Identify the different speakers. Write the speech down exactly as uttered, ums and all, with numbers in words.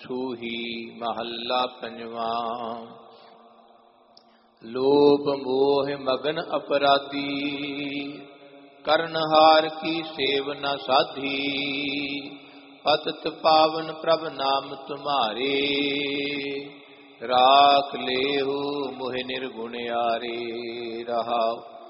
Speaker 1: ਛੂਹੀ ਮਹੱਲਾ ਪੰਜਵਾਂ। ਲੋਭ ਮੋਹ ਮਗਨ ਅਪਰਾਧੀ, ਕਰਨਹਾਰ ਕੀ ਸੇਵ ਨ ਸਾਧੀ। ਪਤਿਤ ਪਾਵਨ ਪ੍ਰਭ ਨਾਮ ਤੁਮਾਰੇ, ਰਾਖ ਲੇਹੁ ਮੋਹਿ ਨਿਰਗੁਣਿਆਰੇ। ਰਹਾਉ